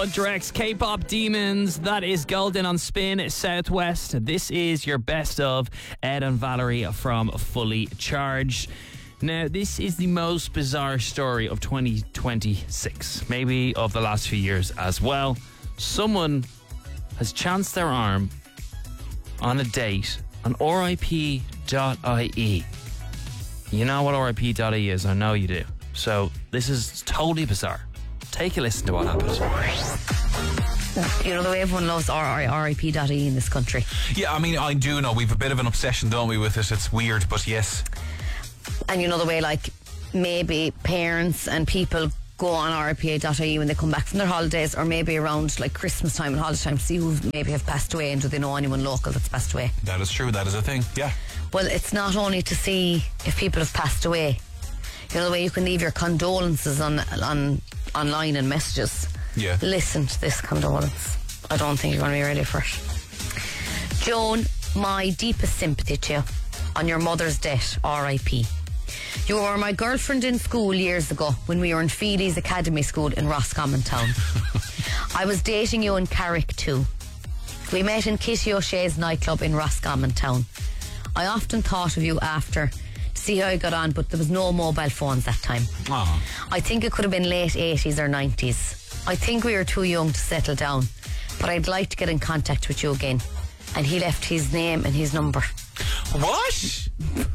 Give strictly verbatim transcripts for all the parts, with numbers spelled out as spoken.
Drex, K-pop Demons. That is Golden on Spin Southwest. This is your best of Ed and Valerie from Fully Charged. Now, this is the most bizarre story of twenty twenty-six, maybe of the last few years as well. Someone has chanced their arm on a date on R I P dot I E. You know what R I P dot I E is? I know you do. So this is totally bizarre. Take a listen to what happened. You know the way everyone loves R I P dot I E in this country. Yeah, I mean, I do know we've a bit of an obsession, don't we, with it? It's weird, but yes. And you know the way, like, maybe parents and people go on R I P dot I E when they come back from their holidays, or maybe around like Christmas time and holiday time, see who maybe have passed away and do they know anyone local that's passed away. That is true, that is a thing, yeah. Well, it's not only to see if people have passed away. You know the way you can leave your condolences on on online and messages. Yeah. Listen to this condolence. I don't think you're going to be ready for it. Joan, my deepest sympathy to you on your mother's death, R I P. You were my girlfriend in school years ago when we were in Feely's Academy School in Roscommon Town. I was dating you in Carrick too. We met in Kitty O'Shea's nightclub in Roscommon Town. I often thought of you after to see how I got on, but there was no mobile phones that time. Aww. I think it could have been late eighties or nineties. I think we were too young to settle down, but I'd like to get in contact with you again. And he left his name and his number. What?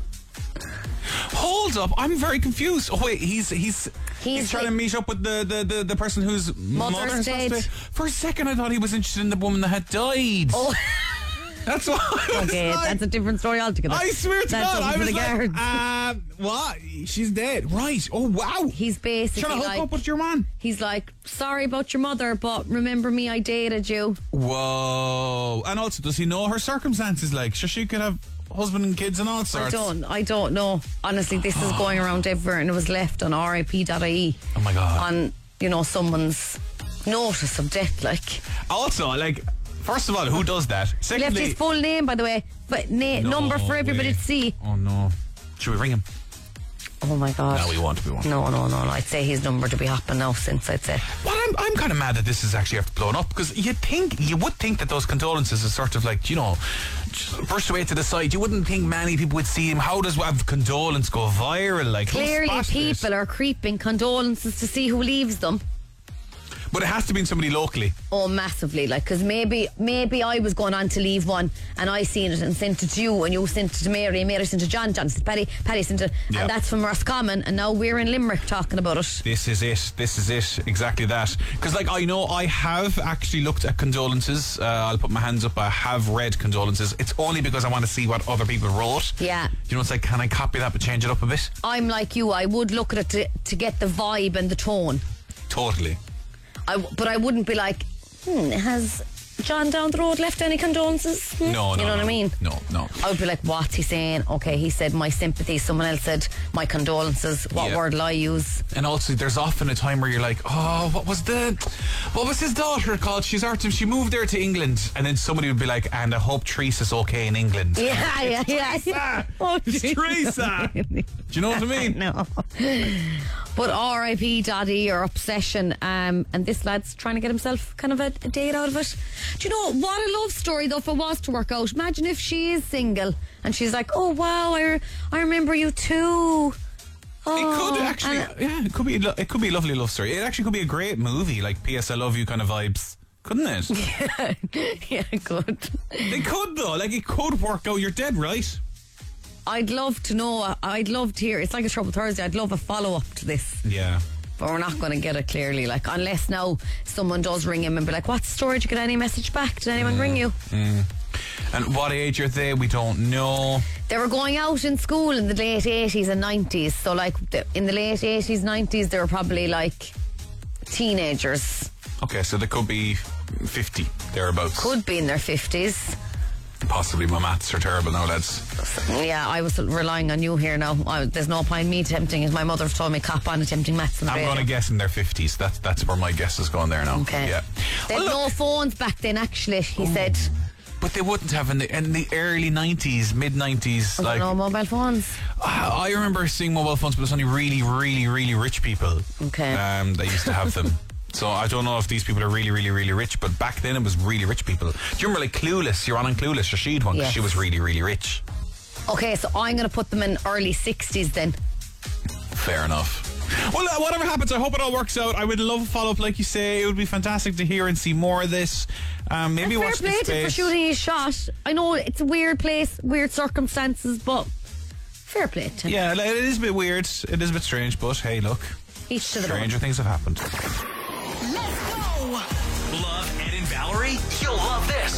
Hold up, I'm very confused. Oh wait, he's he's he's, He's trying like- to meet up with the, the, the, the person whose Mother's mother has dead. passed away. For a second I thought he was interested in the woman that had died. Oh, That's what I was okay, like. that's a different story altogether. I swear to That's God, something I for was the like, guards. um, what? She's dead. Right. Oh, wow. He's basically Trying to hook like, up with your man. he's like, sorry about your mother, but remember me, I dated you. Whoa. And also, does he know her circumstances? Like, so she could have husband and kids and all sorts. I don't, I don't know. Honestly, this is going around everywhere, and it was left on R I P dot I E. Oh my God. On, you know, someone's notice of death, like. Also, like, first of all, who does that? He left Secondly, his full name, by the way, but na- No number for everybody way. to see. Oh no. Should we ring him? Oh my God. No, we won't. We won't. No, no, no, no. I'd say his number to be hopping now since, I'd say. Well, I'm, I'm kind of mad that this is actually after blown up, because you think you would think that those condolences is sort of like, you know, just burst away to the side. You wouldn't think many people would see him. How does have condolence go viral? Like, who Clearly, spotted it? people are creeping condolences to see who leaves them. But it has to be somebody locally. Oh, massively. Like, because maybe maybe I was going on to leave one and I seen it and sent it to you, and you sent it to Mary, and Mary sent it to John, John sent it to Paddy, Paddy sent it, Yeah. and that's from Roscommon, and now we're in Limerick talking about it. This is it. This is it. Exactly that. Because, like, I know I have actually looked at condolences. Uh, I'll put my hands up. I have read condolences. It's only because I want to see what other people wrote. Yeah. You know, it's like, can I copy that but change it up a bit? I'm like you. I would look at it to, to get the vibe and the tone. Totally. I, but I wouldn't be like, hmm, has John down the road left any condolences? Hmm? No, no. You know no. what I mean? No, no. I would be like, what's he saying? Okay, he said my sympathy. Someone else said my condolences. What Yeah. word will I use? And also, there's often a time where you're like, oh, what was the, what was his daughter called? She's Artem. She moved there to England, and then somebody would be like, and I hope Teresa's okay in England. Yeah, yeah, yeah. Teresa! Oh, It's geez. Teresa. Do you know what I mean? No. But R I P dot E or obsession, um, and this lad's trying to get himself kind of a, a date out of it. Do you know what a love story though? If it was to work out, imagine if she is single and she's like, "Oh wow, I, re- I remember you too." Oh, It could actually, and- yeah, it could be. It could be a lovely love story. It actually could be a great movie, like P S I Love You kind of vibes, couldn't it? yeah, good. It could though. Like it could work out. You're dead right. I'd love to know. I'd love to hear. It's like a Trouble Thursday. I'd love a follow up to this. Yeah. But we're not going to get it clearly, like, unless now someone does ring him and be like, what's the story? Did you get any message back? Did anyone ring you? Mm. And what age are they? We don't know. They were going out in school in the late eighties and nineties. So, like, the, in the late eighties, nineties, they were probably, like, teenagers. Okay, so they could be fifty, thereabouts. Could be in their fifties. Possibly. My maths are terrible now, lads. Yeah, I was relying on you here now. I, there's no point me attempting it. My mother told me cop on attempting maths. I'm going to guess in their fifties. That's that's where my guess is going there now. Okay. Yeah. They had Well, no look, phones back then, actually, he said. but they wouldn't have in the in the early nineties, mid nineties. Like No mobile phones. I I remember seeing mobile phones, but it's only really, really, really rich people. Okay. Um, that used to have them. So I don't know if these people are really, really, really rich, but back then it was really rich people. Do you remember like Clueless? You're on in Clueless, Rashid one, because Yes. she was really, really rich. Okay, so I'm going to put them in early sixties then. Fair enough. Well, uh, whatever happens, I hope it all works out. I would love a follow-up, like you say. It would be fantastic to hear and see more of this. Um, maybe And fair watch play this to him for space. shooting his shot. I know it's a weird place, weird circumstances, but fair play to him. Yeah, like, it is a bit weird. It is a bit strange, but hey, look. Each to the Stranger things have happened. Let's go! Love Ed and Valerie? You'll love this.